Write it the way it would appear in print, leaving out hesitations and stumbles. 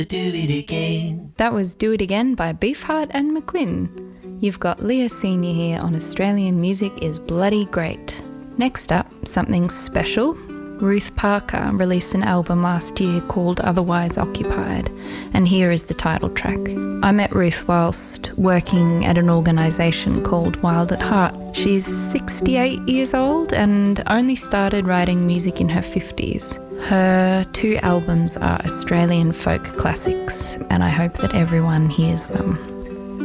Do it again. That was Do It Again by Beefheart and McQuinn. You've got Leah Senior here on Australian Music is Bloody Great. Next up, something special. Ruth Parker released an album last year called Otherwise Occupied, and here is the title track. I met Ruth whilst working at an organisation called Wild at Heart. She's 68 years old and only started writing music in her 50s. Her 2 albums are Australian folk classics, and I hope that everyone hears them.